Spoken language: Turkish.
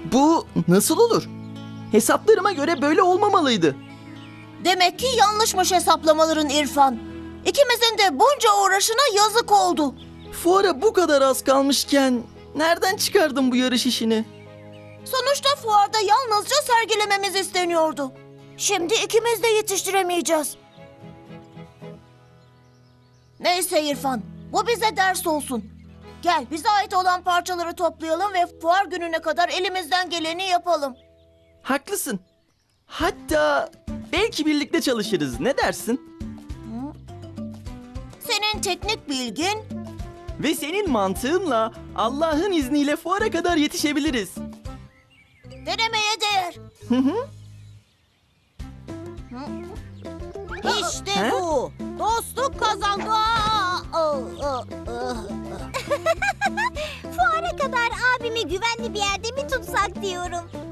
Bu nasıl olur? Hesaplarıma göre böyle olmamalıydı. Demek ki yanlışmış hesaplamaların İrfan. İkimizin de bunca uğraşına yazık oldu. Fuara bu kadar az kalmışken nereden çıkardın bu yarış işini? Sonuçta fuarda yalnızca sergilememiz isteniyordu. Şimdi ikimiz de yetiştiremeyeceğiz. Neyse İrfan, bu bize ders olsun. Gel, bize ait olan parçaları toplayalım ve fuar gününe kadar elimizden geleni yapalım. Haklısın. Hatta belki birlikte çalışırız. Ne dersin? Senin teknik bilgin, Ve senin mantığınla Allah'ın izniyle fuara kadar yetişebiliriz. denemeye değer. İşte He? bu. Dostluk kazandı. Fuara kadar abimi güvenli bir yerde mi tutsak diyorum.